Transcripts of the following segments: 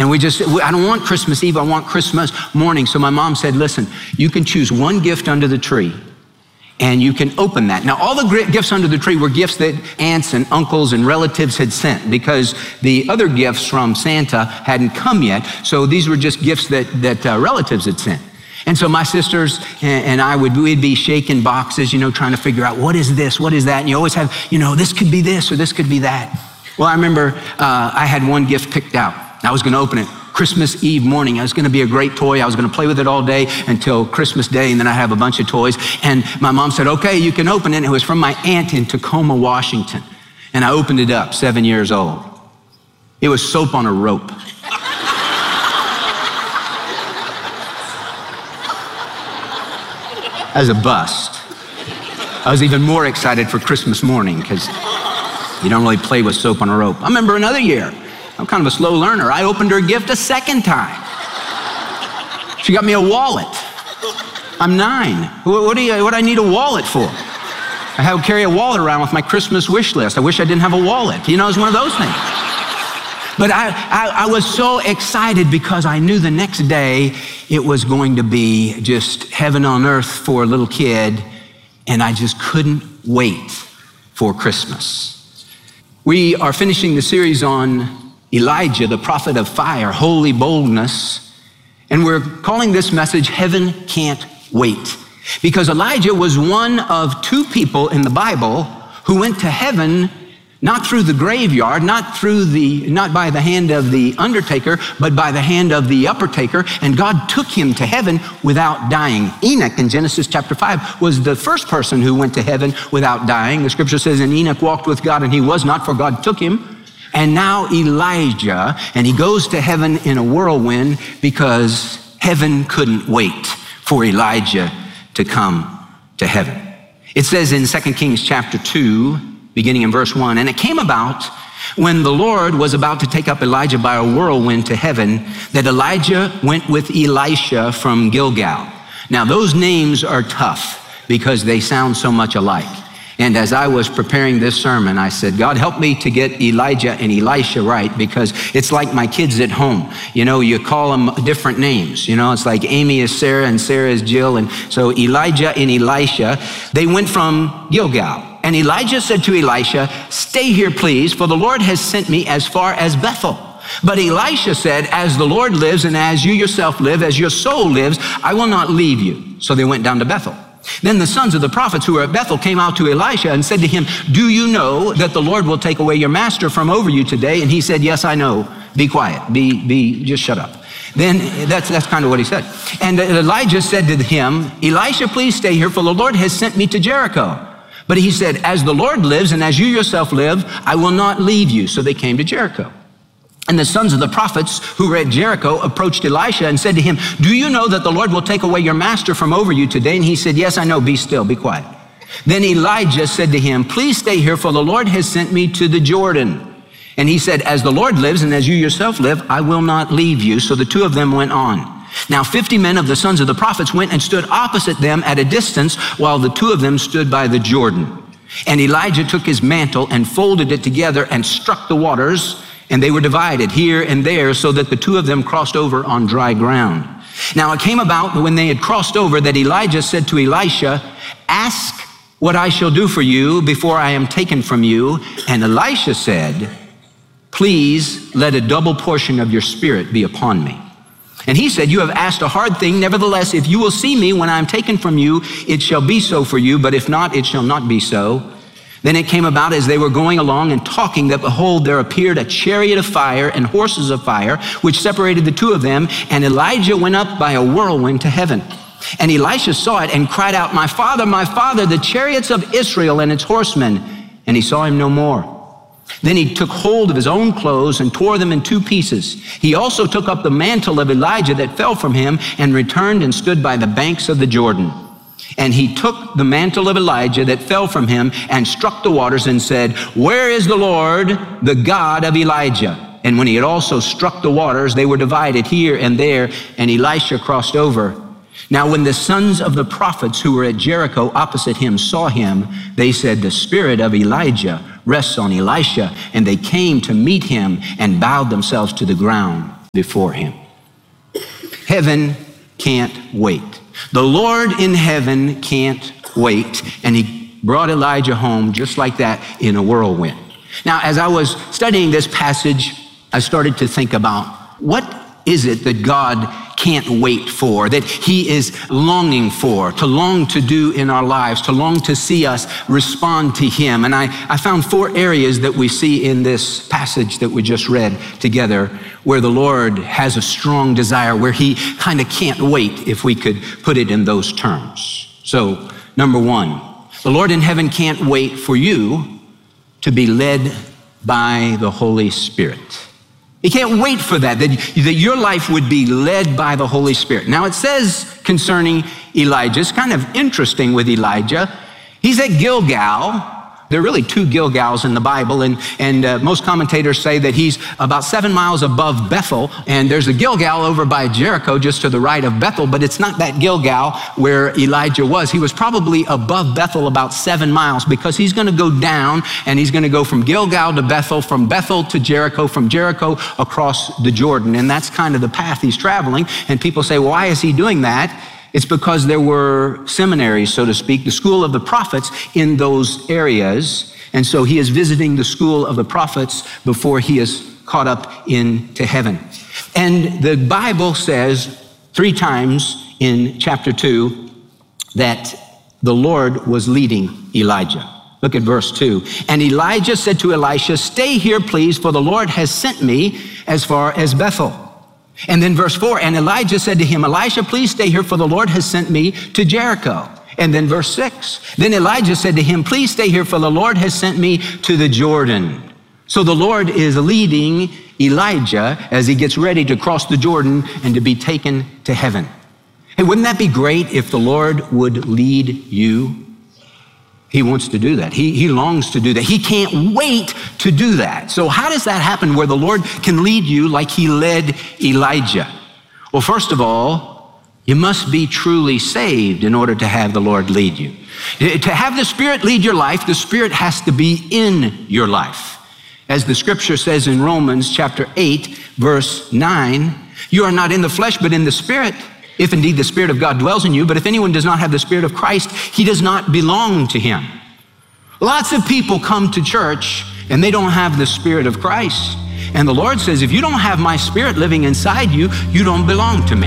And I don't want Christmas Eve, I want Christmas morning. So my mom said, listen, you can choose one gift under the tree and you can open that. Now, all the gifts under the tree were gifts that aunts and uncles and relatives had sent because the other gifts from Santa hadn't come yet. So these were just gifts that relatives had sent. And so my sisters and I we'd be shaking boxes, trying to figure out what is this, what is that? And you always have, this could be this or this could be that. Well, I remember I had one gift picked out. I was going to open it Christmas Eve morning. It was going to be a great toy. I was going to play with it all day until Christmas Day, and then I have a bunch of toys. And my mom said, okay, you can open it. And it was from my aunt in Tacoma, Washington. And I opened it up, 7 years old. It was soap on a rope. As a bust. I was even more excited for Christmas morning because you don't really play with soap on a rope. I remember another year. I'm kind of a slow learner. I opened her gift a second time. She got me a wallet. I'm 9. What do I need a wallet for? I would carry a wallet around with my Christmas wish list. I wish I didn't have a wallet. It's one of those things. But I was so excited because I knew the next day it was going to be just heaven on earth for a little kid, and I just couldn't wait for Christmas. We are finishing the series on Elijah, the prophet of fire, holy boldness, and we're calling this message, Heaven Can't Wait, because Elijah was one of 2 people in the Bible who went to heaven not through the graveyard, not by the hand of the undertaker, but by the hand of the uppertaker, and God took him to heaven without dying. Enoch in Genesis chapter 5 was the first person who went to heaven without dying. The scripture says, and Enoch walked with God, and he was not, for God took him. And now Elijah, and he goes to heaven in a whirlwind because heaven couldn't wait for Elijah to come to heaven. It says in 2 Kings chapter 2, beginning in verse 1, and it came about when the Lord was about to take up Elijah by a whirlwind to heaven, that Elijah went with Elisha from Gilgal. Now those names are tough because they sound so much alike. And as I was preparing this sermon, I said, God, help me to get Elijah and Elisha right, because it's like my kids at home. You call them different names. It's like Amy is Sarah and Sarah is Jill. And so Elijah and Elisha, they went from Gilgal. And Elijah said to Elisha, stay here, please, for the Lord has sent me as far as Bethel. But Elisha said, as the Lord lives and as you yourself live, as your soul lives, I will not leave you. So they went down to Bethel. Then the sons of the prophets who were at Bethel came out to Elisha and said to him, do you know that the Lord will take away your master from over you today? And he said, yes, I know. Be quiet. Just shut up. Then that's kind of what he said. And Elijah said to him, Elisha, please stay here, for the Lord has sent me to Jericho. But he said, as the Lord lives and as you yourself live, I will not leave you. So they came to Jericho. And the sons of the prophets who were at Jericho approached Elisha and said to him, do you know that the Lord will take away your master from over you today? And he said, yes, I know. Be still, be quiet. Then Elijah said to him, please stay here, for the Lord has sent me to the Jordan. And he said, as the Lord lives and as you yourself live, I will not leave you. So the 2 of them went on. Now 50 men of the sons of the prophets went and stood opposite them at a distance, while the 2 of them stood by the Jordan. And Elijah took his mantle and folded it together and struck the waters, and they were divided here and there, so that the 2 of them crossed over on dry ground. Now it came about when they had crossed over that Elijah said to Elisha, ask what I shall do for you before I am taken from you. And Elisha said, please let a double portion of your spirit be upon me. And he said, you have asked a hard thing. Nevertheless, if you will see me when I am taken from you, it shall be so for you. But if not, it shall not be so. Then it came about as they were going along and talking that, behold, there appeared a chariot of fire and horses of fire, which separated the 2 of them. And Elijah went up by a whirlwind to heaven. And Elisha saw it and cried out, my father, the chariots of Israel and its horsemen. And he saw him no more. Then he took hold of his own clothes and tore them in 2 pieces. He also took up the mantle of Elijah that fell from him and returned and stood by the banks of the Jordan. And he took the mantle of Elijah that fell from him and struck the waters and said, where is the Lord, the God of Elijah? And when he had also struck the waters, they were divided here and there, and Elisha crossed over. Now when the sons of the prophets who were at Jericho opposite him saw him, they said, the spirit of Elijah rests on Elisha. And they came to meet him and bowed themselves to the ground. before him. Heaven can't wait. The Lord in heaven can't wait. And he brought Elijah home just like that in a whirlwind. Now, as I was studying this passage, I started to think about what is it that God can't wait for, that he is longing for, to long to do in our lives, to long to see us respond to him. And I found 4 areas that we see in this passage that we just read together where the Lord has a strong desire, where he kind of can't wait, if we could put it in those terms. So, number 1, the Lord in heaven can't wait for you to be led by the Holy Spirit. He can't wait for that your life would be led by the Holy Spirit. Now it says concerning Elijah, it's kind of interesting with Elijah. He's at Gilgal. There are really 2 Gilgals in the Bible, and most commentators say that he's about 7 miles above Bethel, and there's a Gilgal over by Jericho just to the right of Bethel, but it's not that Gilgal where Elijah was. He was probably above Bethel about 7 miles, because he's going to go down, and he's going to go from Gilgal to Bethel, from Bethel to Jericho, from Jericho across the Jordan, and that's kind of the path he's traveling. And people say, well, why is he doing that? It's because there were seminaries, so to speak, the school of the prophets in those areas. And so he is visiting the school of the prophets before he is caught up into heaven. And the Bible says 3 times in chapter 2 that the Lord was leading Elijah. Look at verse 2. And Elijah said to Elisha, "Stay here, please, for the Lord has sent me as far as Bethel." And then verse 4, and Elijah said to him, "Elisha, please stay here, for the Lord has sent me to Jericho." And then verse 6, then Elijah said to him, "Please stay here, for the Lord has sent me to the Jordan." So the Lord is leading Elijah as he gets ready to cross the Jordan and to be taken to heaven. Hey, wouldn't that be great if the Lord would lead you? He wants to do that. He longs to do that. He can't wait to do that. So how does that happen where the Lord can lead you like he led Elijah? Well, first of all, you must be truly saved in order to have the Lord lead you. To have the Spirit lead your life, the Spirit has to be in your life. As the scripture says in Romans chapter 8, verse 9, you are not in the flesh, but in the Spirit, if indeed the Spirit of God dwells in you. But if anyone does not have the Spirit of Christ, he does not belong to him. Lots of people come to church and they don't have the Spirit of Christ. And the Lord says, if you don't have my Spirit living inside you, you don't belong to me.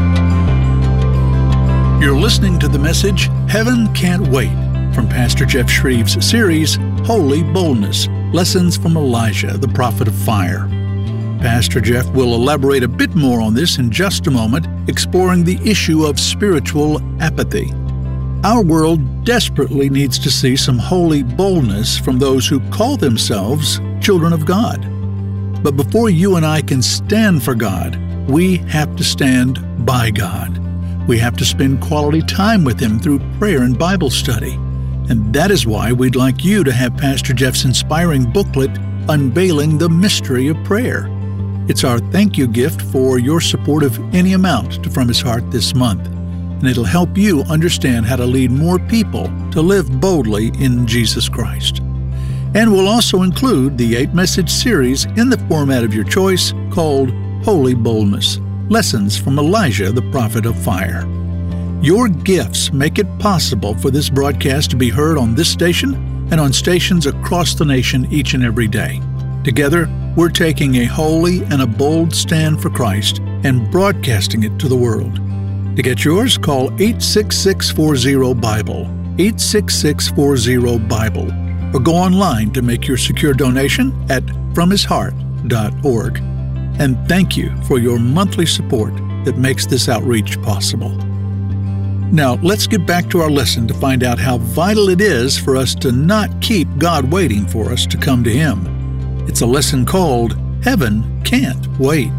You're listening to the message, Heaven Can't Wait, from Pastor Jeff Shreve's series, Holy Boldness, Lessons from Elijah, the Prophet of Fire. Pastor Jeff will elaborate a bit more on this in just a moment, exploring the issue of spiritual apathy. Our world desperately needs to see some holy boldness from those who call themselves children of God. But before you and I can stand for God, we have to stand by God. We have to spend quality time with Him through prayer and Bible study. And that is why we'd like you to have Pastor Jeff's inspiring booklet, Unveiling the Mystery of Prayer. It's our thank you gift for your support of any amount to From His Heart this month, and it'll help you understand how to lead more people to live boldly in Jesus Christ. And we'll also include the 8-message series in the format of your choice called Holy Boldness, Lessons from Elijah, the Prophet of Fire. Your gifts make it possible for this broadcast to be heard on this station and on stations across the nation each and every day. Together, we're taking a holy and a bold stand for Christ and broadcasting it to the world. To get yours, call 866-40-BIBLE, 866-40-BIBLE, or go online to make your secure donation at FromHisHeart.org. And thank you for your monthly support that makes this outreach possible. Now, let's get back to our lesson to find out how vital it is for us to not keep God waiting for us to come to Him. It's a lesson called Heaven Can't Wait.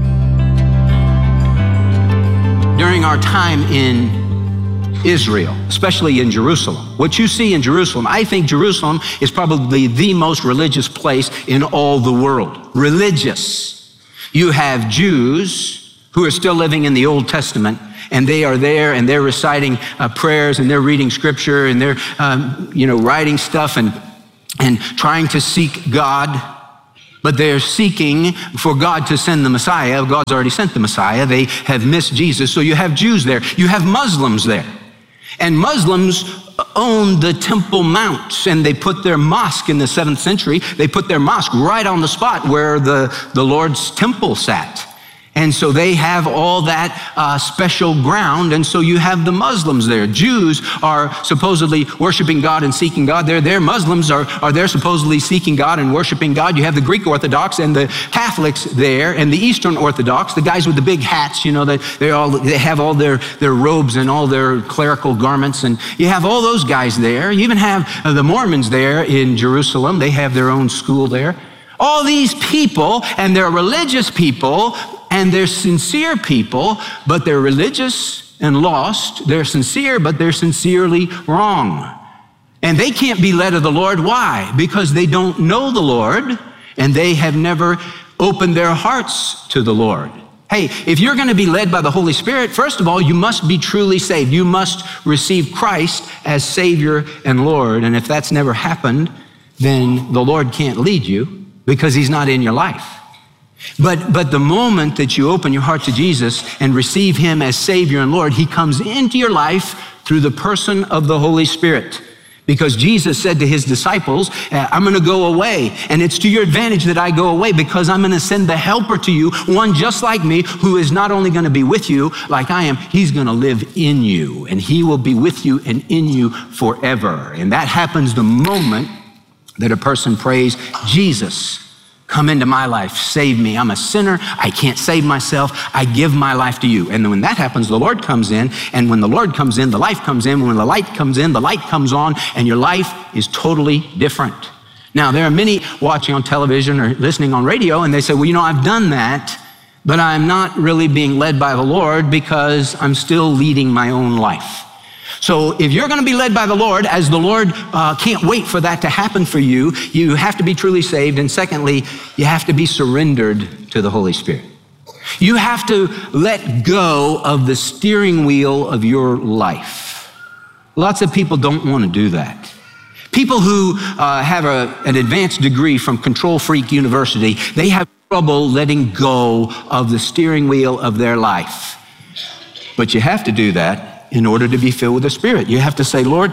During our time in Israel, especially in Jerusalem, what you see in Jerusalem, I think Jerusalem is probably the most religious place in all the world. Religious. You have Jews who are still living in the Old Testament, and they are there and they're reciting prayers and they're reading scripture and they're writing stuff and trying to seek God. but they're seeking for God to send the Messiah. God's already sent the Messiah. They have missed Jesus. So you have Jews there. You have Muslims there. And Muslims own the Temple Mount, and they put their mosque in the 7th century. They put their mosque right on the spot where the Lord's temple sat. And so they have all that special ground, and so you have the Muslims there. Jews are supposedly worshiping God and seeking God. They're there. Muslims are there supposedly seeking God and worshiping God. You have the Greek Orthodox and the Catholics there, and the Eastern Orthodox, the guys with the big hats, you know, they have all their robes and all their clerical garments, and you have all those guys there. You even have the Mormons there in Jerusalem. They have their own school there. All these people, and they're religious people, and they're sincere people, but they're religious and lost. They're sincere, but they're sincerely wrong. And they can't be led of the Lord. Why? Because they don't know the Lord, and they have never opened their hearts to the Lord. Hey, if you're going to be led by the Holy Spirit, first of all, you must be truly saved. You must receive Christ as Savior and Lord. And if that's never happened, then the Lord can't lead you because he's not in your life. But the moment that you open your heart to Jesus and receive him as Savior and Lord, he comes into your life through the person of the Holy Spirit. Because Jesus said to his disciples, I'm going to go away, and it's to your advantage that I go away, because I'm going to send the helper to you, one just like me, who is not only going to be with you like I am, he's going to live in you, and he will be with you and in you forever. And that happens the moment that a person prays, Jesus, come into my life, save me. I'm a sinner. I can't save myself. I give my life to you. And when that happens, the Lord comes in. And when the Lord comes in, the life comes in. When the light comes in, the light comes on. And your life is totally different. Now, there are many watching on television or listening on radio, and they say, well, I've done that, but I'm not really being led by the Lord because I'm still leading my own life. So if you're going to be led by the Lord, as the Lord can't wait for that to happen for you, you have to be truly saved. And secondly, you have to be surrendered to the Holy Spirit. You have to let go of the steering wheel of your life. Lots of people don't want to do that. People who have an advanced degree from Control Freak University, they have trouble letting go of the steering wheel of their life. But you have to do that in order to be filled with the Spirit. You have to say, Lord,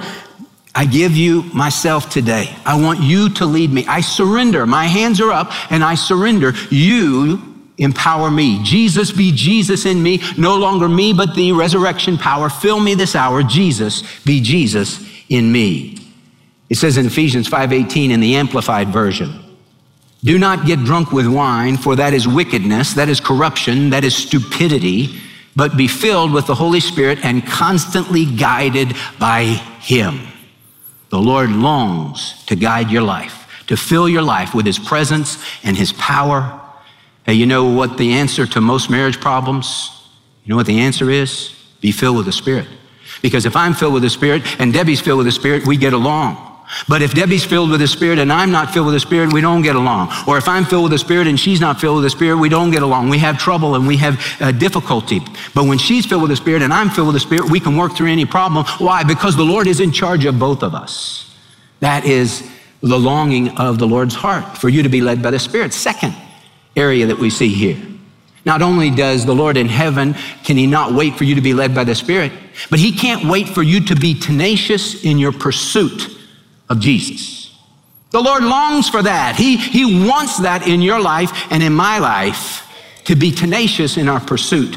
I give you myself today. I want you to lead me. I surrender. My hands are up and I surrender. You empower me. Jesus, be Jesus in me. No longer me, but the resurrection power. Fill me this hour. Jesus, be Jesus in me. It says in Ephesians 5:18 in the Amplified Version, do not get drunk with wine, for that is wickedness, that is corruption, that is stupidity, but be filled with the Holy Spirit and constantly guided by him. The Lord longs to guide your life, to fill your life with his presence and his power. Hey, you know what the answer to most marriage problems? You know what the answer is? Be filled with the Spirit. Because if I'm filled with the Spirit and Debbie's filled with the Spirit, we get along. But if Debbie's filled with the Spirit and I'm not filled with the Spirit, we don't get along. Or if I'm filled with the Spirit and she's not filled with the Spirit, we don't get along. We have trouble and we have difficulty. But when she's filled with the Spirit and I'm filled with the Spirit, we can work through any problem. Why? Because the Lord is in charge of both of us. That is the longing of the Lord's heart, for you to be led by the Spirit. Second area that we see here. Not only does the Lord in heaven, can he not wait for you to be led by the Spirit, but he can't wait for you to be tenacious in your pursuit of Jesus. The Lord longs for that. He wants that in your life and in my life, to be tenacious in our pursuit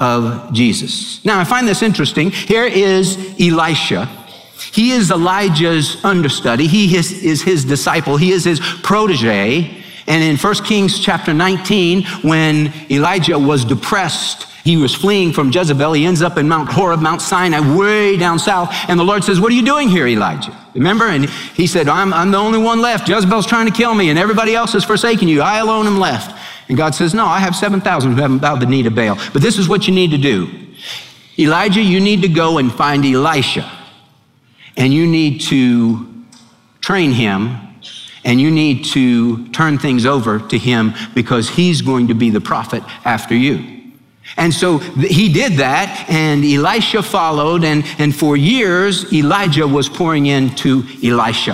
of Jesus. Now, I find this interesting. Here is Elisha. He is Elijah's understudy. He is his disciple. He is his protege. And in 1 Kings chapter 19, when Elijah was depressed, he was fleeing from Jezebel. He ends up in Mount Horeb, Mount Sinai, way down south. And the Lord says, what are you doing here, Elijah? Remember? And he said, I'm the only one left. Jezebel's trying to kill me and everybody else has forsaken you. I alone am left. And God says, no, I have 7,000 who haven't bowed the knee to Baal. But this is what you need to do. Elijah, you need to go and find Elisha. And you need to train him. And you need to turn things over to him, because he's going to be the prophet after you. And so he did that, and Elisha followed, and for years, Elijah was pouring into Elisha.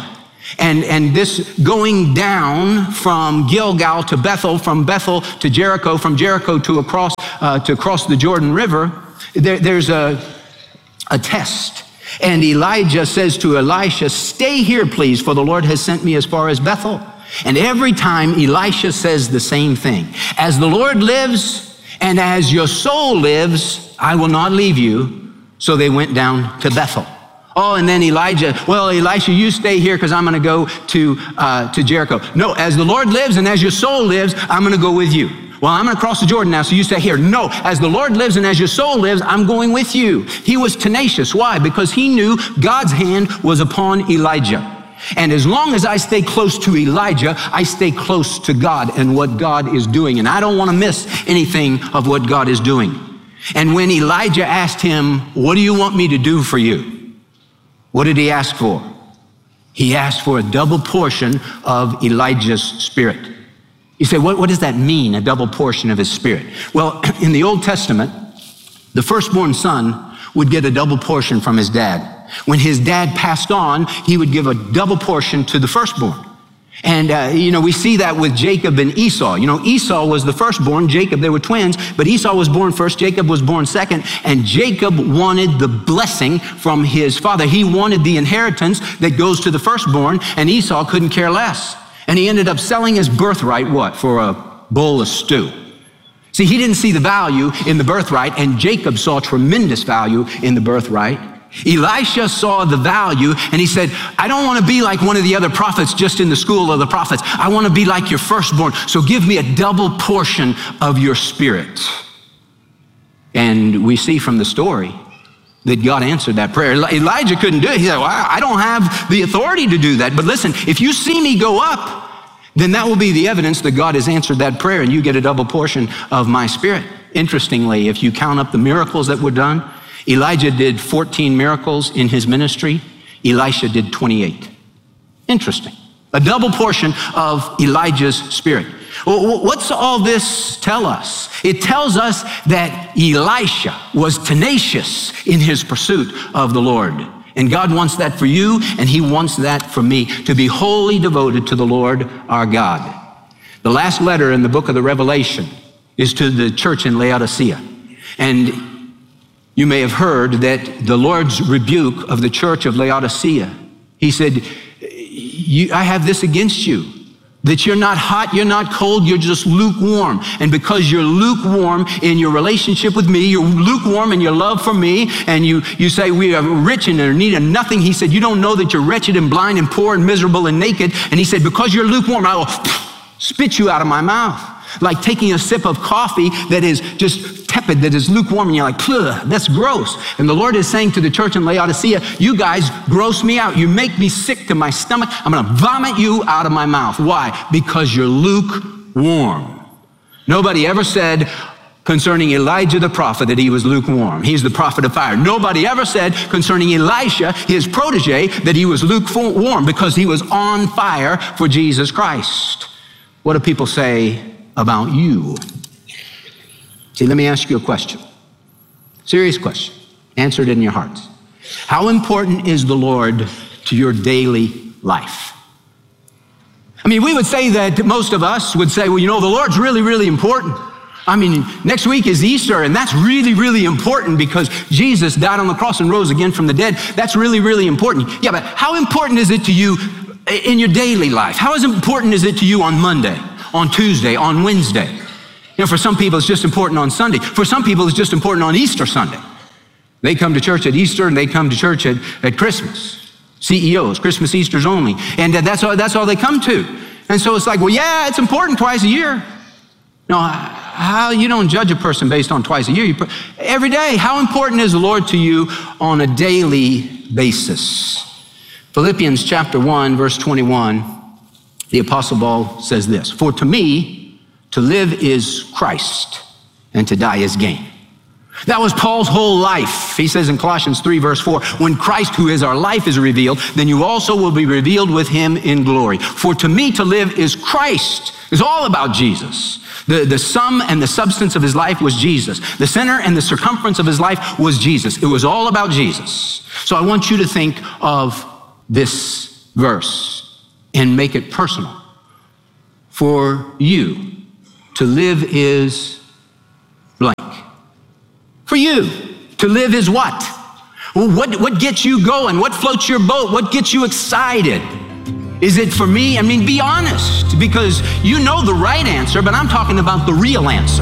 And this going down from Gilgal to Bethel, from Bethel to Jericho, from Jericho to across the Jordan River, there's a test. And Elijah says to Elisha, "Stay here, please, for the Lord has sent me as far as Bethel." And every time Elisha says the same thing: "As the Lord lives and as your soul lives, I will not leave you." So they went down to Bethel. Oh, and then Elisha, you stay here because I'm going to go to Jericho. "No, as the Lord lives and as your soul lives, I'm going to go with you." "Well, I'm going to cross the Jordan now, so you stay here." "No, as the Lord lives and as your soul lives, I'm going with you." He was tenacious. Why? Because he knew God's hand was upon Elijah. And as long as I stay close to Elijah, I stay close to God and what God is doing. And I don't want to miss anything of what God is doing. And when Elijah asked him, "What do you want me to do for you?" what did he ask for? He asked for a double portion of Elijah's spirit. You say, what does that mean, a double portion of his spirit? Well, in the Old Testament, the firstborn son would get a double portion from his dad. When his dad passed on, he would give a double portion to the firstborn. And, we see that with Jacob and Esau. Esau was the firstborn, Jacob, they were twins, but Esau was born first, Jacob was born second, and Jacob wanted the blessing from his father. He wanted the inheritance that goes to the firstborn, and Esau couldn't care less. And he ended up selling his birthright, for a bowl of stew. See, he didn't see the value in the birthright, and Jacob saw tremendous value in the birthright. Elisha saw the value, and he said, "I don't want to be like one of the other prophets just in the school of the prophets. I want to be like your firstborn, so give me a double portion of your spirit." And we see from the story that God answered that prayer. Elijah couldn't do it. He said, "Well, I don't have the authority to do that. But listen, if you see me go up, then that will be the evidence that God has answered that prayer, and you get a double portion of my spirit." Interestingly, if you count up the miracles that were done, Elijah did 14 miracles in his ministry. Elisha did 28. Interesting. A double portion of Elijah's spirit. Well, what's all this tell us? It tells us that Elisha was tenacious in his pursuit of the Lord. And God wants that for you, and he wants that for me, to be wholly devoted to the Lord our God. The last letter in the book of the Revelation is to the church in Laodicea. And you may have heard that the Lord's rebuke of the church of Laodicea, he said, "I have this against you, that you're not hot, you're not cold, you're just lukewarm. And because you're lukewarm in your relationship with me, you're lukewarm in your love for me, and you say we are rich and are in need of nothing," he said, "you don't know that you're wretched and blind and poor and miserable and naked." And he said, "Because you're lukewarm, I will spit you out of my mouth." Like taking a sip of coffee that is just tepid, that is lukewarm, and you're like, that's gross. And the Lord is saying to the church in Laodicea, "You guys gross me out. You make me sick to my stomach. I'm going to vomit you out of my mouth." Why? Because you're lukewarm. Nobody ever said concerning Elijah the prophet that he was lukewarm. He's the prophet of fire. Nobody ever said concerning Elisha, his protege, that he was lukewarm, because he was on fire for Jesus Christ. What do people say about you? See, let me ask you a question. Serious question. Answer it in your hearts. How important is the Lord to your daily life? I mean, we would say that most of us would say, well, the Lord's really, really important. I mean, next week is Easter, and that's really, really important because Jesus died on the cross and rose again from the dead. That's really, really important. Yeah, but how important is it to you in your daily life? How important is it to you on Monday, on Tuesday, on Wednesday? For some people, it's just important on Sunday. For some people, it's just important on Easter Sunday. They come to church at Easter, and they come to church at Christmas. CEOs, Christmas, Easter's only. And that's all they come to. And so it's like, well, yeah, it's important twice a year. No, how you don't judge a person based on twice a year. Every day, how important is the Lord to you on a daily basis? Philippians chapter 1, verse 21, the Apostle Paul says this: "For to me, to live is Christ, and to die is gain." That was Paul's whole life. He says in Colossians 3, verse 4, "When Christ, who is our life, is revealed, then you also will be revealed with him in glory. For to me to live is Christ." It's all about Jesus. The sum and the substance of his life was Jesus. The center and the circumference of his life was Jesus. It was all about Jesus. So I want you to think of this verse. and make it personal. For you, to live is blank. For you, to live is what? What gets you going? What floats your boat? What gets you excited? Is it for me? I mean, be honest, because you know the right answer, but I'm talking about the real answer.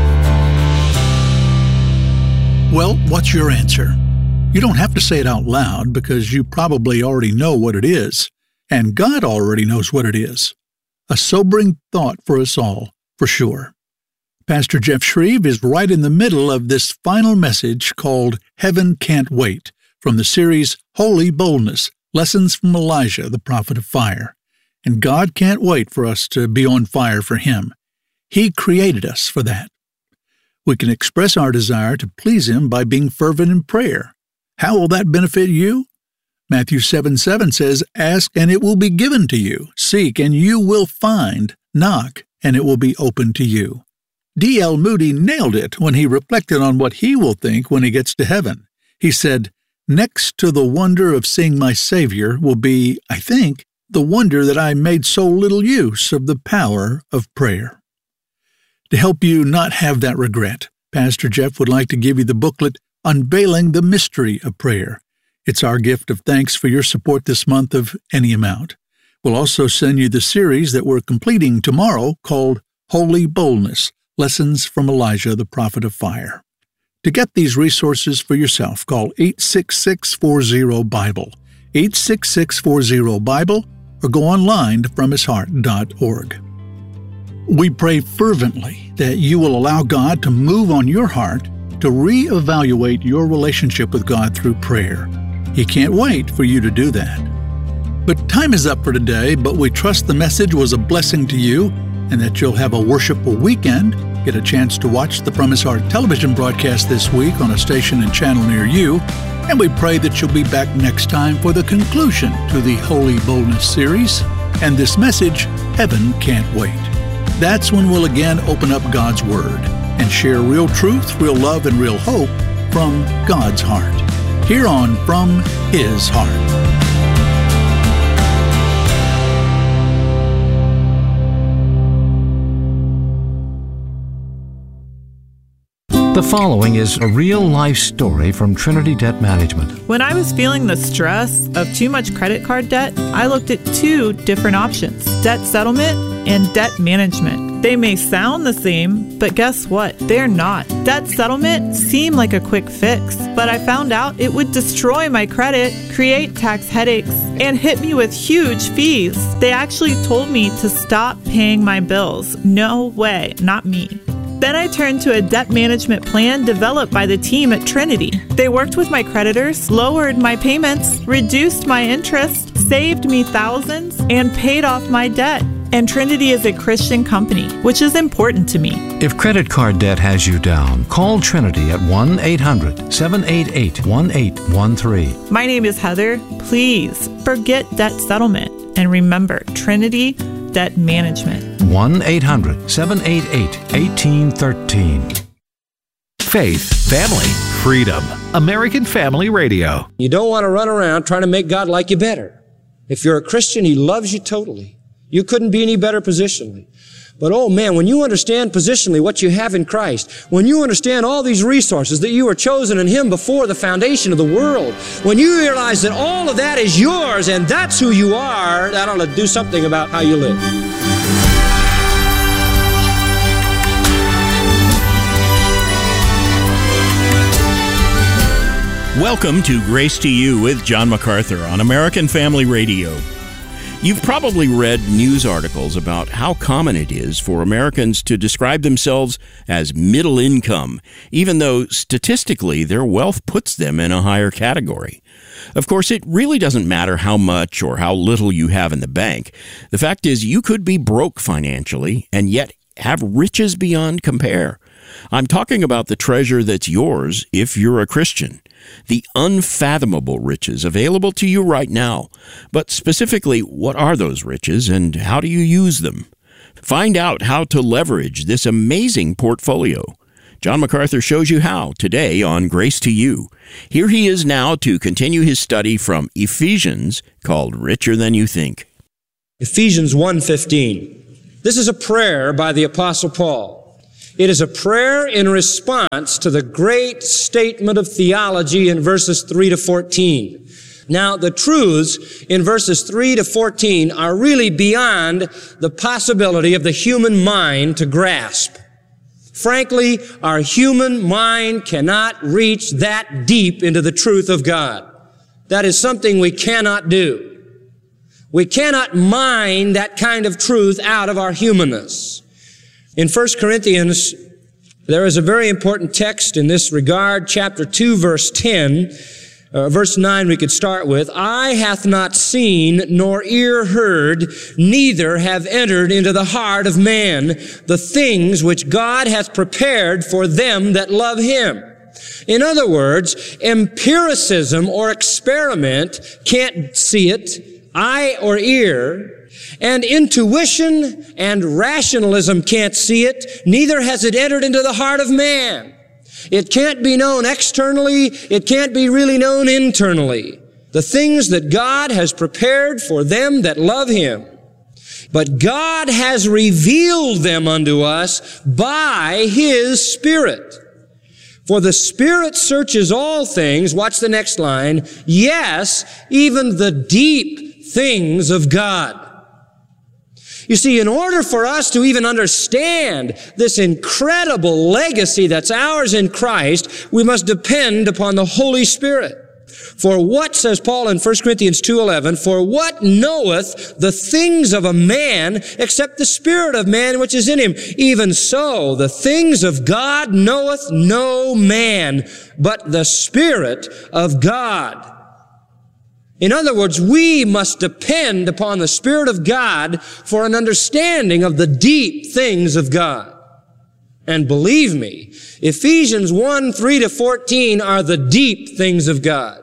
Well, what's your answer? You don't have to say it out loud because you probably already know what it is, and God already knows what it is. A sobering thought for us all, for sure. Pastor Jeff Shreve is right in the middle of this final message called Heaven Can't Wait, from the series Holy Boldness, Lessons from Elijah, the Prophet of Fire. And God can't wait for us to be on fire for Him. He created us for that. We can express our desire to please Him by being fervent in prayer. How will that benefit you? Matthew 7:7 says, "Ask, and it will be given to you. Seek, and you will find. Knock, and it will be opened to you." D.L. Moody nailed it when he reflected on what he will think when he gets to heaven. He said, "Next to the wonder of seeing my Savior will be, I think, the wonder that I made so little use of the power of prayer." To help you not have that regret, Pastor Jeff would like to give you the booklet, Unveiling the Mystery of Prayer. It's our gift of thanks for your support this month of any amount. We'll also send you the series that we're completing tomorrow called Holy Boldness, Lessons from Elijah, the Prophet of Fire. To get these resources for yourself, call 866-40-BIBLE, 866-40-BIBLE, or go online to FromHisHeart.org. We pray fervently that you will allow God to move on your heart to reevaluate your relationship with God through prayer. He can't wait for you to do that. But time is up for today, but we trust the message was a blessing to you and that you'll have a worshipful weekend, get a chance to watch the From His Heart television broadcast this week on a station and channel near you, and we pray that you'll be back next time for the conclusion to the Holy Boldness series and this message, Heaven Can't Wait. That's when we'll again open up God's Word and share real truth, real love, and real hope from God's heart, here on From His Heart. The following is a real-life story from Trinity Debt Management. When I was feeling the stress of too much credit card debt, I looked at two different options: debt settlement and debt management. They may sound the same, but guess what? They're not. Debt settlement seemed like a quick fix, but I found out it would destroy my credit, create tax headaches, and hit me with huge fees. They actually told me to stop paying my bills. No way, not me. Then I turned to a debt management plan developed by the team at Trinity. They worked with my creditors, lowered my payments, reduced my interest, saved me thousands, and paid off my debt. And Trinity is a Christian company, which is important to me. If credit card debt has you down, call Trinity at 1-800-788-1813. My name is Heather. Please forget debt settlement and remember Trinity Debt Management. 1-800-788-1813. Faith, family, freedom. American Family Radio. You don't want to run around trying to make God like you better. If you're a Christian, He loves you totally. You couldn't be any better positionally. But oh man, when you understand positionally what you have in Christ, when you understand all these resources that you were chosen in Him before the foundation of the world, when you realize that all of that is yours and that's who you are, that ought to do something about how you live. Welcome to Grace to You with John MacArthur on American Family Radio. You've probably read news articles about how common it is for Americans to describe themselves as middle income, even though statistically their wealth puts them in a higher category. Of course, it really doesn't matter how much or how little you have in the bank. The fact is, you could be broke financially and yet have riches beyond compare. I'm talking about the treasure that's yours if you're a Christian. The unfathomable riches available to you right now. But specifically, what are those riches and how do you use them? Find out how to leverage this amazing portfolio. John MacArthur shows you how today on Grace to You. Here he is now to continue his study from Ephesians called Richer Than You Think. Ephesians 1:15. This is a prayer by the Apostle Paul. It is a prayer in response to the great statement of theology in verses 3 to 14. Now, the truths in verses 3 to 14 are really beyond the possibility of the human mind to grasp. Frankly, our human mind cannot reach that deep into the truth of God. That is something we cannot do. We cannot mine that kind of truth out of our humanness. In 1 Corinthians, there is a very important text in this regard, chapter 2, verse 10. Verse 9 we could start with. Eye hath not seen, nor ear heard, neither have entered into the heart of man the things which God hath prepared for them that love Him. In other words, empiricism or experiment can't see it, eye or ear, and intuition and rationalism can't see it, neither has it entered into the heart of man. It can't be known externally, it can't be really known internally. The things that God has prepared for them that love Him. But God has revealed them unto us by His Spirit. For the Spirit searches all things, watch the next line, yes, even the deep things of God. You see, in order for us to even understand this incredible legacy that's ours in Christ, we must depend upon the Holy Spirit. For what, says Paul in 1 Corinthians 2:11, for what knoweth the things of a man except the spirit of man which is in him? Even so, the things of God knoweth no man, but the Spirit of God. In other words, we must depend upon the Spirit of God for an understanding of the deep things of God. And believe me, Ephesians 1, 3 to 14 are the deep things of God.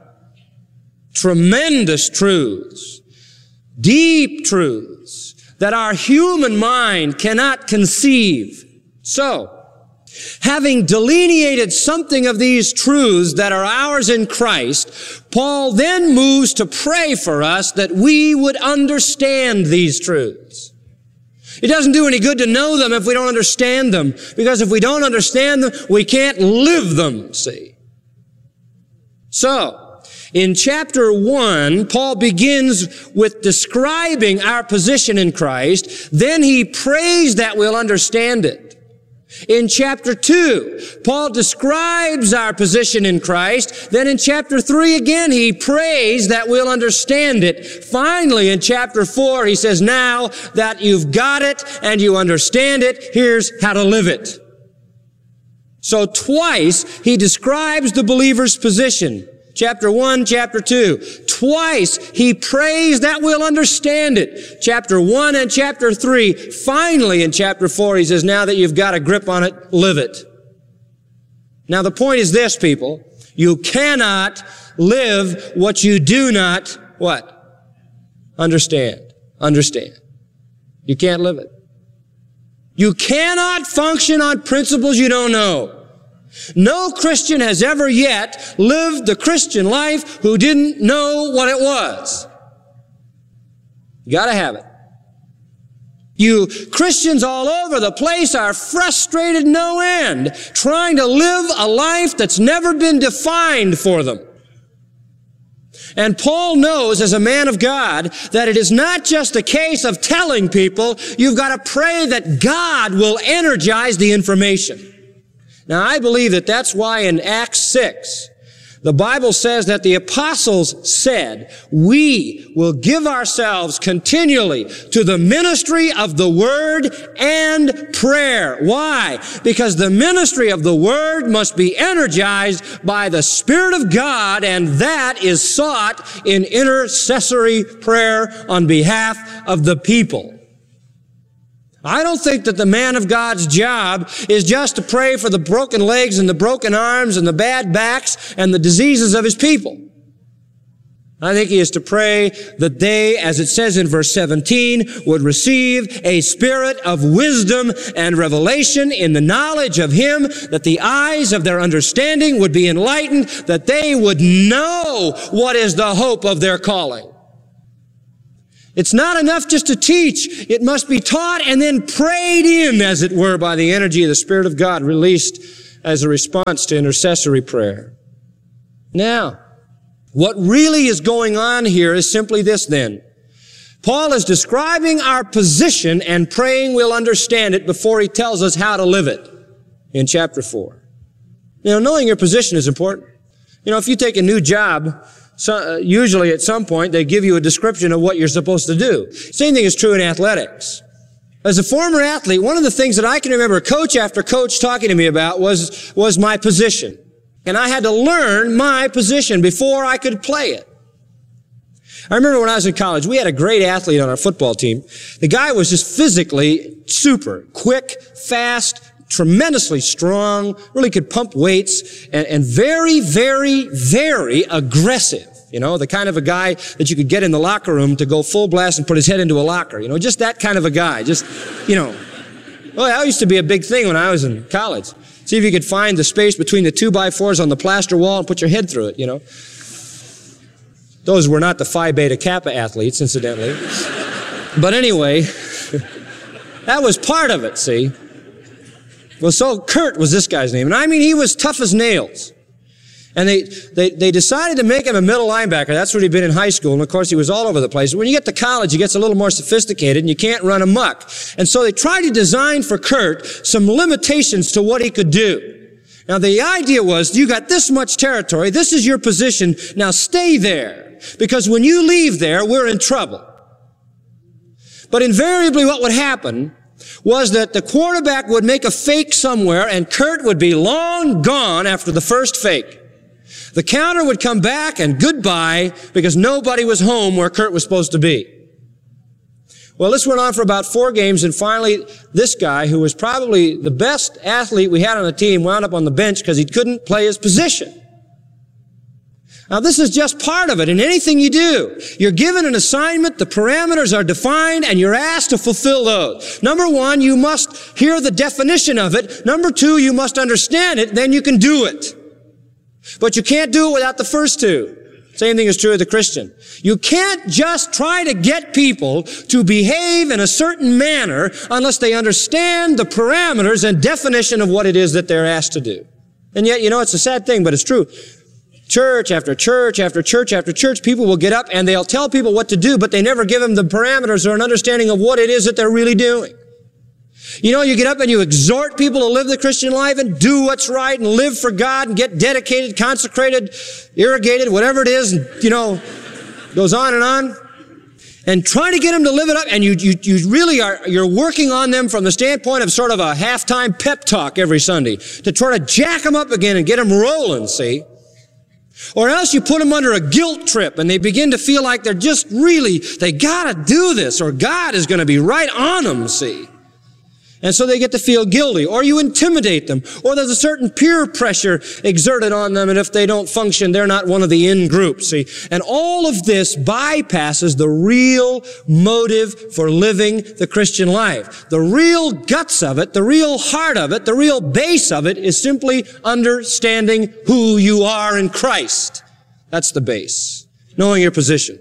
Tremendous truths, deep truths that our human mind cannot conceive. So, having delineated something of these truths that are ours in Christ, Paul then moves to pray for us that we would understand these truths. It doesn't do any good to know them if we don't understand them, because if we don't understand them, we can't live them, see. So, in chapter 1, Paul begins with describing our position in Christ. Then he prays that we'll understand it. In chapter 2, Paul describes our position in Christ. Then in chapter 3 again, he prays that we'll understand it. Finally, in chapter 4, he says, now that you've got it and you understand it, here's how to live it. So twice, he describes the believer's position. Chapter 1, chapter 2. Twice, he prays that we'll understand it. Chapter 1 and chapter 3. Finally, in chapter 4, he says, now that you've got a grip on it, live it. Now, the point is this, people. You cannot live what you do not, what? Understand. Understand. You can't live it. You cannot function on principles you don't know. No Christian has ever yet lived the Christian life who didn't know what it was. You gotta have it. You Christians all over the place are frustrated no end, trying to live a life that's never been defined for them. And Paul knows, as a man of God, that it is not just a case of telling people. You've got to pray that God will energize the information. Now, I believe that that's why in Acts 6, the Bible says that the apostles said, we will give ourselves continually to the ministry of the Word and prayer. Why? Because the ministry of the Word must be energized by the Spirit of God, and that is sought in intercessory prayer on behalf of the people. I don't think that the man of God's job is just to pray for the broken legs and the broken arms and the bad backs and the diseases of his people. I think he is to pray that they, as it says in verse 17, would receive a spirit of wisdom and revelation in the knowledge of Him, that the eyes of their understanding would be enlightened, that they would know what is the hope of their calling. It's not enough just to teach. It must be taught and then prayed in, as it were, by the energy of the Spirit of God released as a response to intercessory prayer. Now, what really is going on here is simply this then. Paul is describing our position and praying we'll understand it before he tells us how to live it in chapter 4. Knowing your position is important. If you take a new job, usually at some point they give you a description of what you're supposed to do. Same thing is true in athletics. As a former athlete, one of the things that I can remember coach after coach talking to me about was my position. And I had to learn my position before I could play it. I remember when I was in college, we had a great athlete on our football team. The guy was just physically super, quick, fast, tremendously strong, really could pump weights, and very, very, very aggressive. The kind of a guy that you could get in the locker room to go full blast and put his head into a locker. Just that kind of a guy. Well, that used to be a big thing when I was in college. See if you could find the space between the 2x4s on the plaster wall and put your head through it, Those were not the Phi Beta Kappa athletes, incidentally. But anyway, that was part of it, see. Well, so Kurt was this guy's name. And he was tough as nails. And they decided to make him a middle linebacker. That's what he'd been in high school. And of course, he was all over the place. When you get to college, he gets a little more sophisticated and you can't run amok. And so they tried to design for Kurt some limitations to what he could do. Now, the idea was, you got this much territory. This is your position. Now stay there. Because when you leave there, we're in trouble. But invariably what would happen was that the quarterback would make a fake somewhere and Kurt would be long gone after the first fake. The counter would come back and goodbye because nobody was home where Kurt was supposed to be. Well, this went on for about 4 games, and finally this guy, who was probably the best athlete we had on the team, wound up on the bench because he couldn't play his position. Now, this is just part of it. In anything you do, you're given an assignment, the parameters are defined, and you're asked to fulfill those. Number 1, you must hear the definition of it. Number 2, you must understand it, then you can do it. But you can't do it without the first 2. Same thing is true of the Christian. You can't just try to get people to behave in a certain manner unless they understand the parameters and definition of what it is that they're asked to do. And yet, it's a sad thing, but it's true. Church after church after church after church, people will get up and they'll tell people what to do, but they never give them the parameters or an understanding of what it is that they're really doing. You get up and you exhort people to live the Christian life and do what's right and live for God and get dedicated, consecrated, irrigated, whatever it is, and, goes on. And trying to get them to live it up, and you really you're working on them from the standpoint of sort of a halftime pep talk every Sunday to try to jack them up again and get them rolling, see? Or else you put them under a guilt trip and they begin to feel like they're just they gotta do this or God is gonna be right on them, see? And so they get to feel guilty. Or you intimidate them. Or there's a certain peer pressure exerted on them, and if they don't function, they're not one of the in-group, see? And all of this bypasses the real motive for living the Christian life. The real guts of it, the real heart of it, the real base of it is simply understanding who you are in Christ. That's the base. Knowing your position.